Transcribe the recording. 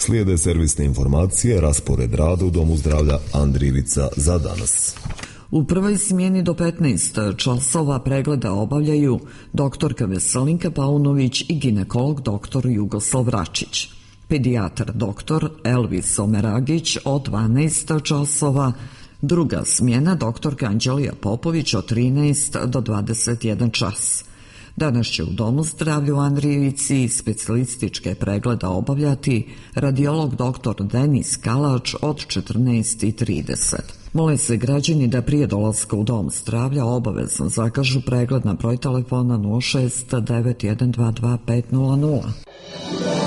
Slijede servisne informacije, raspored rada u Domu zdravlja Andrijevica za danas. U prvoj smjeni do 15 časova pregleda obavljaju doktorka Veselinka Paunović i ginekolog dr. Jugoslav Vračić. Pedijatar dr. Elvis Omeragić od 12 časova, druga smjena doktorka Anđelija Popović od 13 do 21 čas. Danas će u Domu zdravlja u Andrijevici specijalističke pregleda obavljati radiolog dr. Denis Kalač od 14:30. Mole se građani da prije dolaska u Dom zdravlja obavezno zakažu pregled na broj telefona 06 9122 500.